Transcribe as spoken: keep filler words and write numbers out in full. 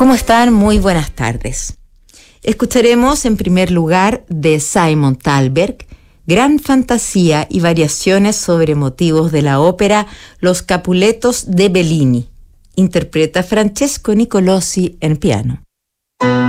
¿Cómo están? Muy buenas tardes. Escucharemos en primer lugar de Simon Thalberg, Gran Fantasía y variaciones sobre motivos de la ópera Los Capuletos de Bellini. Interpreta Francesco Nicolosi en piano.